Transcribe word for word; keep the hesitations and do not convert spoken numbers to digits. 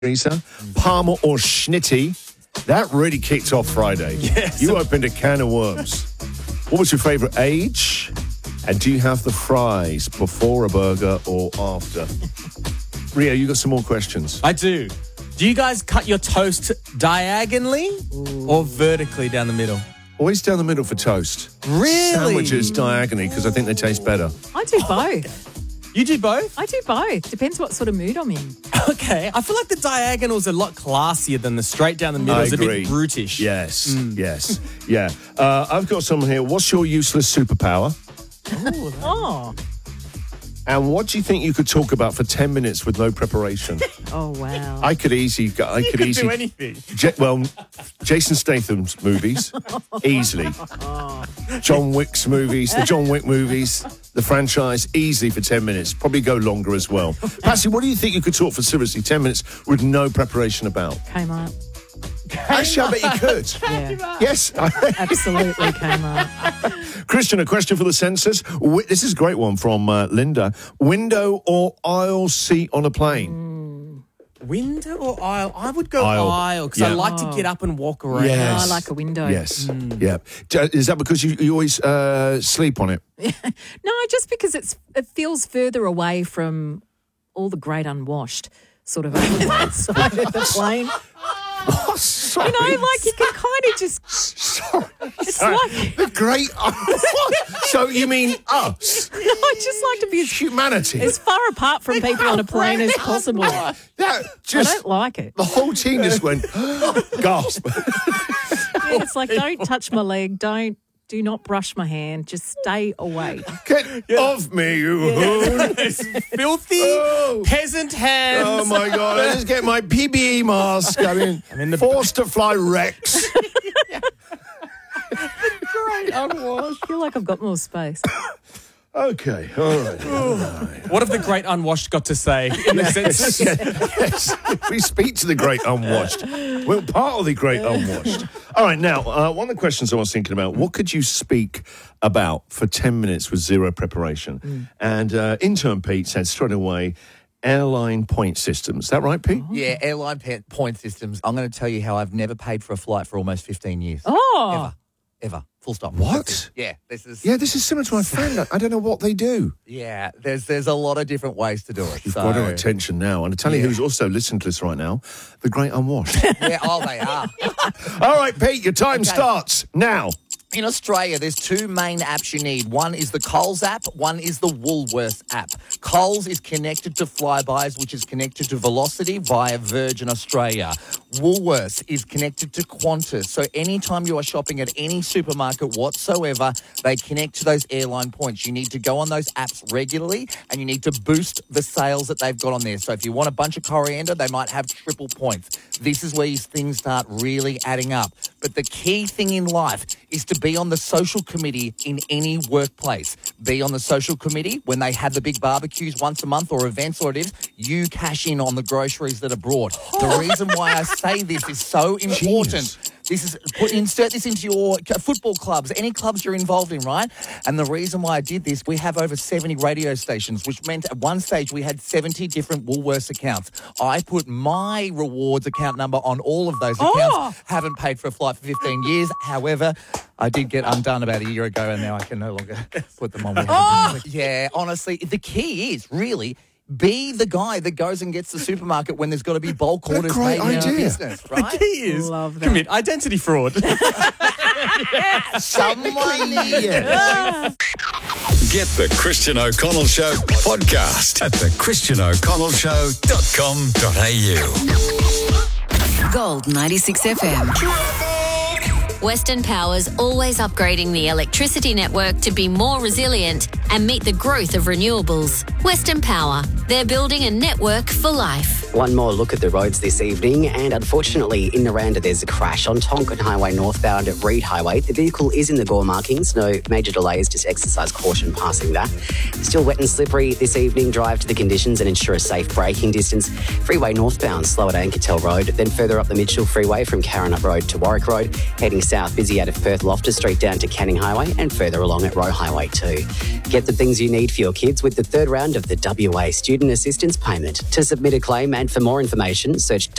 Teresa, Parma or Schnitty. That really kicked off Friday. Yes. You opened a can of worms. What was your favourite age? And do you have the fries before a burger or after? Rio, you got some more questions. I do. Do you guys cut your toast diagonally or vertically down the middle? Always down the middle for toast. Really? Sandwiches diagonally because I think they taste better. I do both. You do both? I do both. Depends what sort of mood I'm in. Okay. I feel like the diagonal's a lot classier than the straight down the middle. I It's a agree. bit brutish. Yes, yes, yeah. Uh, I've got some here. What's your useless superpower? Oh, And what do you think you could talk about for ten minutes with no preparation? oh wow. I could easily go. I You could could easily do anything. Ja- well, Jason Statham's movies, easily. John Wick's movies, the John Wick movies, the franchise, easily for ten minutes. Probably go longer as well. Patsy, what do you think you could talk for seriously ten minutes with no preparation about? Kmart. Actually, I bet you could. Yeah, Yes. absolutely Kmart. Christian, a question for the censors. Wi- This is a great one from uh, Linda. Window or aisle seat on a plane? Window or aisle? I would go Aisle. aisle because Yeah. I like to get up and walk around. Yes. I like a window. Yes. Yeah. D- Is that because you, you always uh, sleep on it? No, just because it's it feels further away from all the great unwashed sort of over that side of the plane. Oh, sorry. You know, like you can kind of just. Sorry. It's Sorry. like The great... So you mean us? I just like to be as, Humanity? as far apart from people on a plane as possible. I That just... don't like it. The whole team just went, gasp. Yeah, it's like don't touch my leg, don't do not brush my hand, just stay away. Get off me, you hoon. It's filthy Oh. peasant hands. Oh, my God. I just get my P P E mask. I mean, in the- forced to fly Rex. I feel like I've got more space. Okay, all right. What have the great unwashed got to say in the census? Yes, we speak to the great unwashed. We're part of the great unwashed. All right, now, uh, one of the questions I was thinking about, what could you speak about for ten minutes with zero preparation? And uh, intern Pete said straight away, airline point systems. Is that right, Pete? Yeah, airline pe- point systems. I'm going to tell you how I've never paid for a flight for almost fifteen years. Oh, Ever. Ever. Full stop. What? That's it. Yeah, this is... Yeah, this is similar to my friend. I don't know what they do. Yeah, there's there's a lot of different ways to do it. You've so, got our attention now. And I tell you Yeah. who's also listening to this right now, the great unwashed. Yeah, oh, they are. All right, Pete, your time Okay. starts now. In Australia, there's two main apps you need. One is the Coles app, one is the Woolworths app. Coles is connected to Flybuys, which is connected to Velocity via Virgin Australia. Woolworths is connected to Qantas. So anytime you are shopping at any supermarket whatsoever, they connect to those airline points. You need to go on those apps regularly and you need to boost the sales that they've got on there. So if you want a bunch of coriander, they might have triple points. This is where you, things start really adding up. But the key thing in life is to be on the social committee in any workplace. Be on the social committee when they have the big barbecues once a month or events or it is, you cash in on the groceries that are brought. The reason why I say this is so important. This is put insert this into your football clubs, any clubs you're involved in, right? And the reason why I did this, we have over seventy radio stations, which meant at one stage we had seventy different Woolworths accounts. I put my rewards account number on all of those accounts. Oh. Haven't paid for a flight for fifteen years. However, I did get undone about a year ago, and now I can no longer put them on. Oh. Yeah, honestly, the key is really. Be the guy that goes and gets the supermarket when the's got to be bulk What a orders great made in idea. our business, The right? key is Love that. commit identity fraud. Someone needed. Get the Christian O'Connell Show podcast at the christian o'connell show dot com dot a u. Gold ninety-six F M. Western Power's always upgrading the electricity network to be more resilient and meet the growth of renewables. Western Power, they're building a network for life. One more look at the roads this evening, and unfortunately in Naranda there's a crash on Tonkin Highway northbound at Reed Highway. The vehicle is in the gore markings, no major delays, just exercise caution passing that. Still wet and slippery this evening, drive to the conditions and ensure a safe braking distance. Freeway northbound, slow at Ankertel Road, then further up the Mitchell Freeway from Karrinyup Road to Warwick Road, heading south busy out of Perth Loftus Street down to Canning Highway and further along at Roe Highway too. Get the things you need for your kids with the third round of the W A Student Assistance Payment. To submit a claim And for more information, search